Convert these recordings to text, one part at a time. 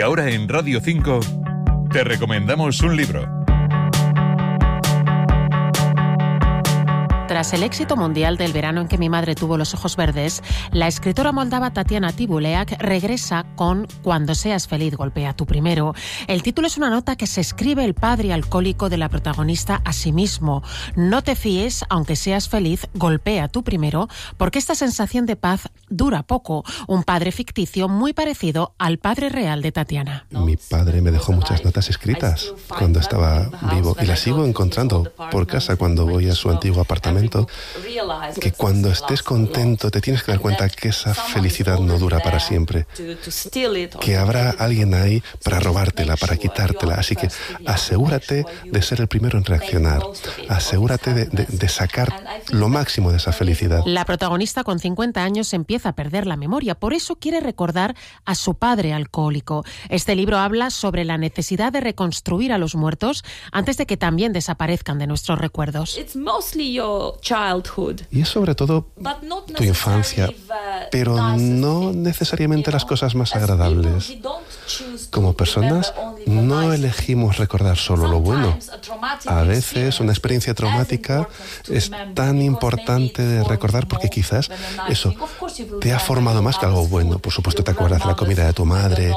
Y ahora en Radio 5 te recomendamos un libro. Tras el éxito mundial del Verano en que mi madre tuvo los ojos verdes, la escritora moldava Tatiana Tibuleac regresa con Cuando seas feliz, golpea tú primero. El título es una nota que se escribe el padre alcohólico de la protagonista a sí mismo. No te fíes, aunque seas feliz, golpea tú primero, porque esta sensación de paz dura poco. Un padre ficticio muy parecido al padre real de Tatiana. Mi padre me dejó muchas notas escritas cuando estaba vivo y las sigo encontrando por casa cuando voy a su antiguo apartamento. Que cuando estés contento te tienes que dar cuenta que esa felicidad no dura para siempre, que habrá alguien ahí para robártela, para quitártela, así que asegúrate de ser el primero en reaccionar, asegúrate de sacar lo máximo de esa felicidad. La protagonista con 50 años empieza a perder la memoria, por eso quiere recordar a su padre alcohólico. Este libro habla sobre la necesidad de reconstruir a los muertos antes de que también desaparezcan de nuestros recuerdos. Y es sobre todo tu infancia, pero no necesariamente las cosas más agradables. Como personas, no elegimos recordar solo lo bueno. A veces una experiencia traumática es tan importante de recordar porque quizás eso te ha formado más que algo bueno. Por supuesto te acuerdas de la comida de tu madre,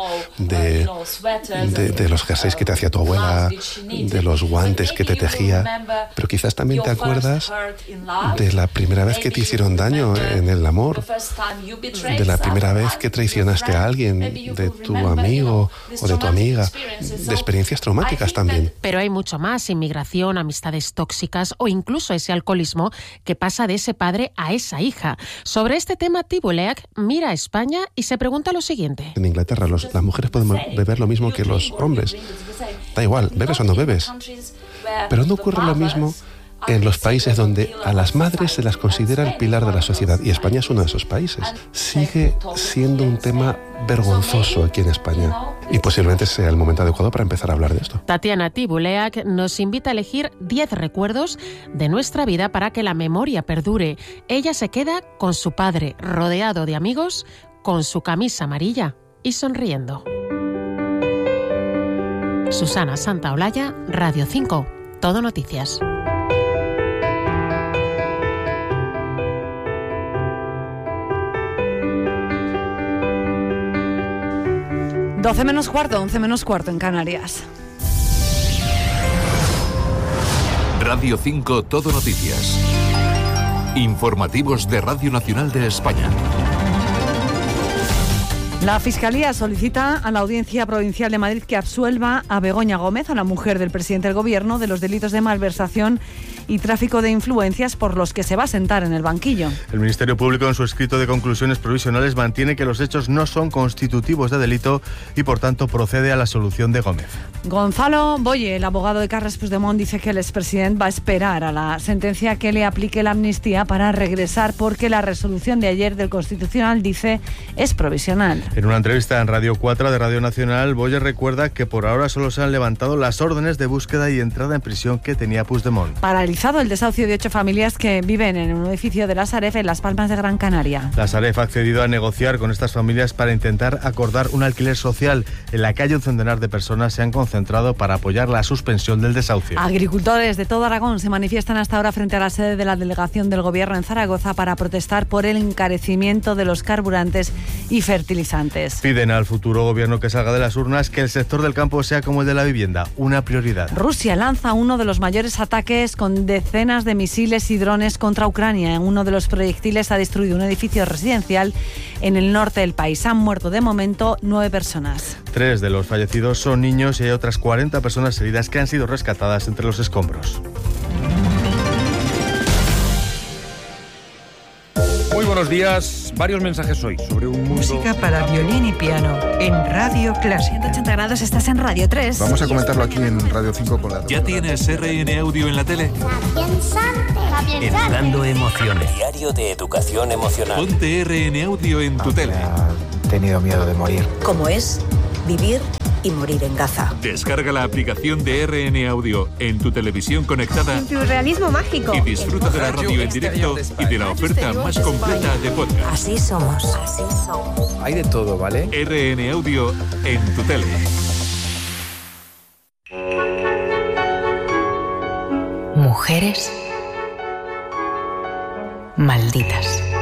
de los jerseys que te hacía tu abuela, de los guantes que te tejía, pero quizás también te acuerdas de la primera vez que te hicieron daño en el amor, de la primera vez que traicionaste a alguien, de tu amigo o de tu amiga, de experiencias traumáticas también. Pero hay mucho más: inmigración, amistades tóxicas o incluso ese alcoholismo que pasa de ese padre a esa hija. Sobre este tema, Tibuleac mira a España y se pregunta lo siguiente. En Inglaterra las mujeres pueden beber lo mismo que los hombres. Da igual, bebes o no bebes. Pero no ocurre lo mismo en los países donde a las madres se las considera el pilar de la sociedad, y España es uno de esos países. Sigue siendo un tema vergonzoso aquí en España y posiblemente sea el momento adecuado para empezar a hablar de esto. Tatiana Tibuleac nos invita a elegir 10 recuerdos de nuestra vida para que la memoria perdure. Ella se queda con su padre, rodeado de amigos, con su camisa amarilla y sonriendo. Susana Santaolalla, Radio 5, Todo Noticias. 12 menos cuarto, 11 menos cuarto en Canarias. Radio 5 Todo Noticias. Informativos de Radio Nacional de España. La Fiscalía solicita a la Audiencia Provincial de Madrid que absuelva a Begoña Gómez, a la mujer del presidente del Gobierno, de los delitos de malversación y tráfico de influencias por los que se va a sentar en el banquillo. El Ministerio Público, en su escrito de conclusiones provisionales, mantiene que los hechos no son constitutivos de delito y, por tanto, procede a la absolución de Gómez. Gonzalo Boye, el abogado de Carles Puigdemont, dice que el expresidente va a esperar a la sentencia que le aplique la amnistía para regresar, porque la resolución de ayer del Constitucional, dice, es provisional. En una entrevista en Radio 4 de Radio Nacional, Boye recuerda que por ahora solo se han levantado las órdenes de búsqueda y entrada en prisión que tenía Puigdemont. Paralizado el desahucio de 8 familias que viven en un edificio de la Sareb en Las Palmas de Gran Canaria. La Sareb ha accedido a negociar con estas familias para intentar acordar un alquiler social. En la calle un centenar de personas se han concentrado para apoyar la suspensión del desahucio. Agricultores de todo Aragón se manifiestan hasta ahora frente a la sede de la delegación del Gobierno en Zaragoza para protestar por el encarecimiento de los carburantes y fertilizantes. Piden al futuro gobierno que salga de las urnas que el sector del campo sea como el de la vivienda, una prioridad. Rusia lanza uno de los mayores ataques con decenas de misiles y drones contra Ucrania. En uno de los proyectiles ha destruido un edificio residencial en el norte del país. Han muerto de momento 9 personas. 3 de los fallecidos son niños y hay otras 40 personas heridas que han sido rescatadas entre los escombros. Muy buenos días. Varios mensajes hoy sobre un mundo... Música para violín y piano en Radio Clásica. 180 grados, estás en Radio 3. Vamos a comentarlo aquí en Radio 5 con la... ¿Ya tienes RN Audio en la tele? Educando emociones. Diario de educación emocional. Ponte RN Audio en tu tele. He tenido miedo de morir. ¿Cómo es vivir y morir en Gaza. Descarga la aplicación de RN Audio en tu televisión conectada. Surrealismo mágico. Y disfruta de la radio en directo y de la oferta más completa de podcast. Así somos. Hay de todo, ¿vale? RN Audio en tu tele. Mujeres malditas.